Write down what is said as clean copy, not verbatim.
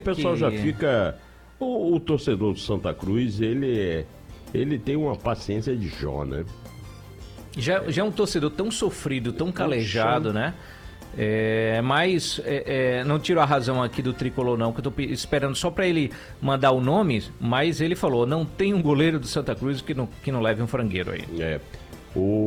O pessoal já fica... O torcedor do Santa Cruz, ele tem uma paciência de Jó, né? Já é um torcedor tão sofrido, tão calejado, né? Mas não tiro a razão aqui do Tricolor não, que eu tô esperando só para ele mandar o nome, mas ele falou, não tem um goleiro do Santa Cruz que não leve um frangueiro aí.